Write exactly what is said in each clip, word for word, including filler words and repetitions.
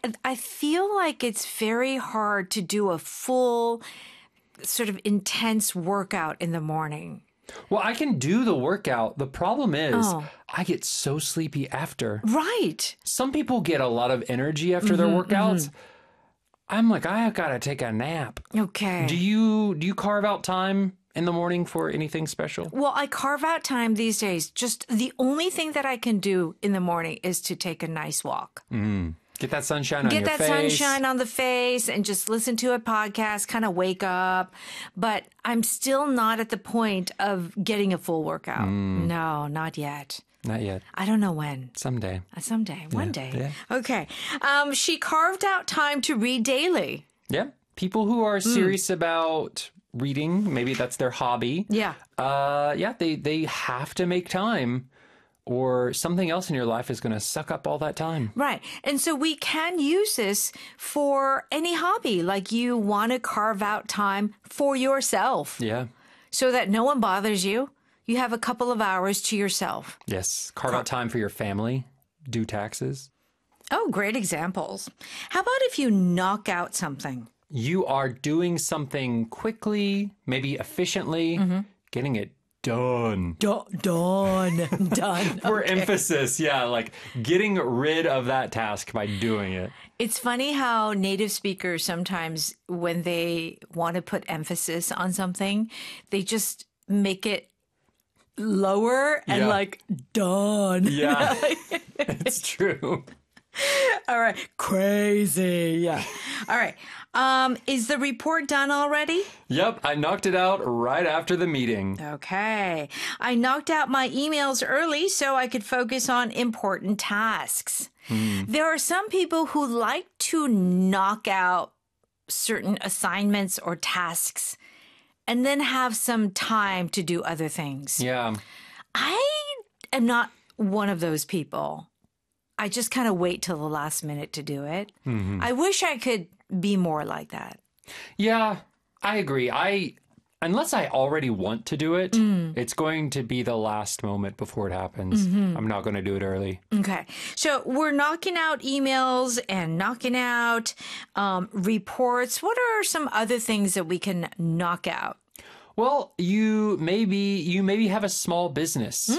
I feel like it's very hard to do a full sort of intense workout in the morning. Well, I can do the workout. The problem is Oh. I get so sleepy after. Right. Some people get a lot of energy after Mm-hmm, their workouts. I'm like, I gotta take a nap. Okay. Do you do you carve out time in the morning for anything special? Well, I carve out time these days. Just the only thing that I can do in the morning is to take a nice walk. Mm. Get that sunshine on Get your that face. sunshine on the face and just listen to a podcast, kind of wake up. But I'm still not at the point of getting a full workout. No, not yet. Not yet. I don't know when. Someday. Uh, Someday, one day. yeah. Okay. Um, she carved out time to read daily. Yeah. People who Mm. are serious about reading, maybe that's their hobby. Yeah. Uh, yeah, they, they have to make time or something else in your life is going to suck up all that time. Right. And so we can use this for any hobby. Like you want to carve out time for yourself Yeah. so that no one bothers you. You have a couple of hours to yourself. Yes. Carve out time for your family. Do taxes. Oh, great examples. How about if you knock out something? You are doing something quickly, maybe efficiently, getting it done. Done. Done. Done. For emphasis, yeah, like getting rid of that task by doing it. It's funny how native speakers sometimes, when they want to put emphasis on something, they just make it lower and Yeah. like done. Yeah, it's true. All right. Crazy. Yeah. All right. Um, is the report done already? Yep, I knocked it out right after the meeting. Okay. I knocked out my emails early so I could focus on important tasks. There are some people who like to knock out certain assignments or tasks and then have some time to do other things. Yeah, I am not one of those people. I just kind of wait till the last minute to do it. I wish I could be more like that. yeah, I agree. I unless I already want to do it, it's going to be the last moment before it happens. I'm not going to do it early. Okay. So we're knocking out emails and knocking out um, reports. What are some other things that we can knock out? Well, you maybe you maybe have a small business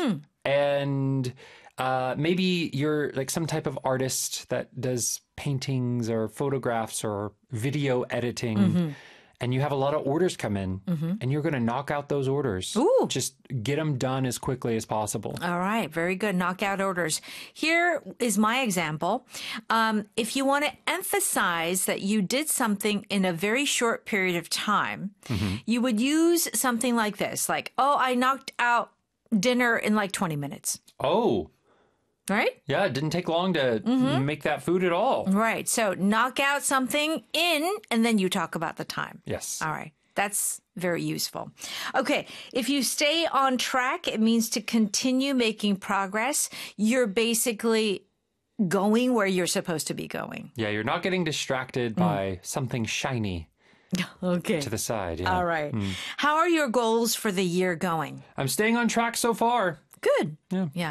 and uh, maybe you're like some type of artist that does paintings or photographs or video editing and you have a lot of orders come in and you're going to knock out those orders. Ooh. Just get them done as quickly as possible. All right. Very good. Knockout orders. Here is my example. Um, if you want to emphasize that you did something in a very short period of time, you would use something like this, like, oh, I knocked out dinner in like twenty minutes. Oh, Right? yeah, it didn't take long to make that food at all. Right. So knock out something in, and then you talk about the time. Yes. All right. That's very useful. Okay. If you stay on track, it means to continue making progress. You're basically going where you're supposed to be going. Yeah, you're not getting distracted by something shiny Okay. to the side. Yeah. All right. How are your goals for the year going? I'm staying on track so far. Good. Yeah. Yeah.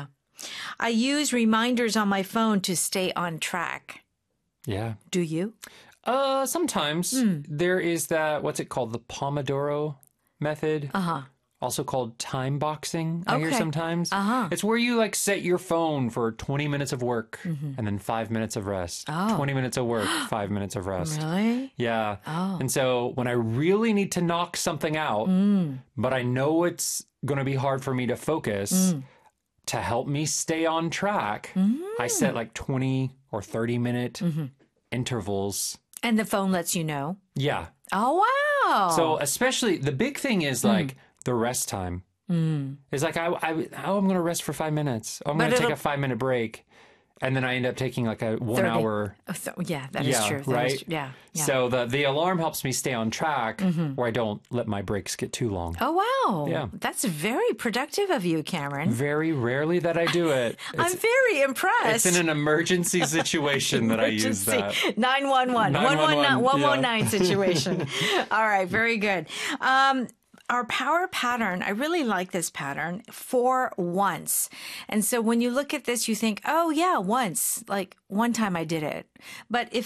I use reminders on my phone to stay on track. Yeah. Do you? Uh, sometimes there is that, what's it called? The Pomodoro method. Uh-huh. Also called time boxing, I hear Okay. sometimes. Uh-huh. It's where you like set your phone for twenty minutes of work and then five minutes of rest. Oh. twenty minutes of work, five minutes of rest. Really? Yeah. Oh. And so when I really need to knock something out, but I know it's going to be hard for me to focus, to help me stay on track, I set like twenty or thirty minute intervals. And the phone lets you know. Yeah. Oh, wow. So especially the big thing is like the rest time. It's like, I, I, oh, I'm going to rest for five minutes. Oh, I'm going to take it'll- a five minute break. And then I end up taking like a one thirty. hour. Oh, so, yeah, that is Yeah, true. That is right? tr- yeah, yeah. So the, the alarm helps me stay on track where I don't let my breaks get too long. oh, wow. Yeah. That's very productive of you, Cameron. Very rarely that I do it. I'm It's, very impressed. it's in an emergency situation that I use that. nine one one, one one nine, one one nine yeah. situation. All right, very good. Um, our power pattern, I really like this pattern, for once. And so when you look at this, you think, oh, yeah, once, like one time I did it. But if